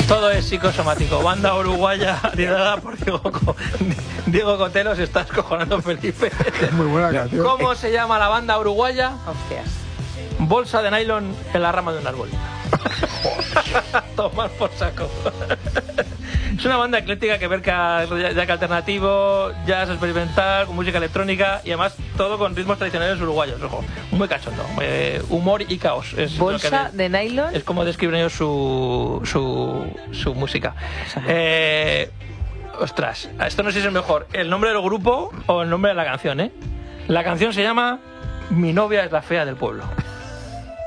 Todo es psicosomático. Banda uruguaya liderada por Diego Cotelo. Se está escojonando Felipe. Es muy buena canción. ¿Cómo se llama la banda uruguaya? Hostias. Bolsa de nylon en la rama de un árbol. Tomar por saco. Es una banda ecléctica que verca jack alternativo, jazz experimental, con música electrónica y además todo con ritmos tradicionales uruguayos. Ojo, muy cachondo. Humor y caos. Es Bolsa de nylon. Es como describen ellos su música. Ostras, esto no sé si es mejor el nombre del grupo o el nombre de la canción, ¿eh? La canción se llama Mi novia es la fea del pueblo.